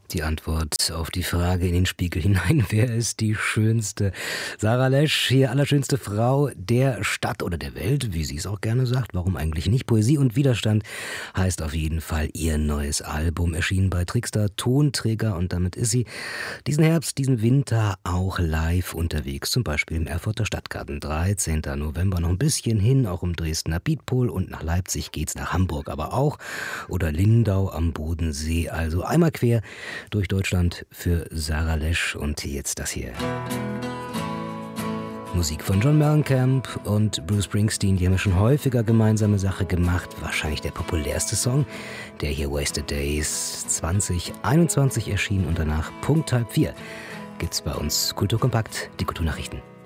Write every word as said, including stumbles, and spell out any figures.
Die Antwort auf die Frage in den Spiegel hinein, wer ist die schönste? Sarah Lesch, hier allerschönste Frau der Stadt oder der Welt, wie sie es auch gerne sagt. Warum eigentlich nicht? Poesie und Widerstand heißt auf jeden Fall ihr neues Album, erschienen bei Trickster Tonträger, und damit ist sie diesen Herbst, diesen Winter auch live unterwegs, zum Beispiel im Erfurter Stadtgarten. dreizehnten November noch ein bisschen hin, auch im Dresdner Beatpol, und nach Leipzig geht's, nach Hamburg aber auch, oder Lindau am Bodensee, also einmal quer durch Deutschland für Sarah Lesch. Und jetzt das hier. Musik von John Mellencamp und Bruce Springsteen, die haben ja schon häufiger gemeinsame Sache gemacht. Wahrscheinlich der populärste Song, der hier Wasted Days zwanzig einundzwanzig erschien, und danach Punkt halb vier gibt's bei uns Kulturkompakt, die Kulturnachrichten.